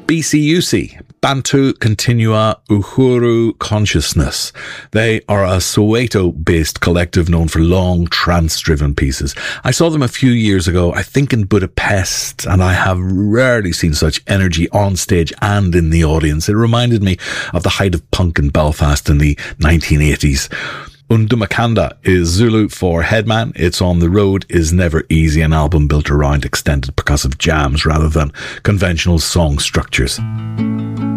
BCUC, Bantu Continua Uhuru Consciousness. They are a Soweto-based collective known for long trance-driven pieces. I saw them a few years ago, I think in Budapest, and I have rarely seen such energy on stage and in the audience. It reminded me of the height of punk in Belfast in the 1980s. Undumakanda is Zulu for Headman. It's On the Road is Never Easy, an album built around extended percussive jams rather than conventional song structures.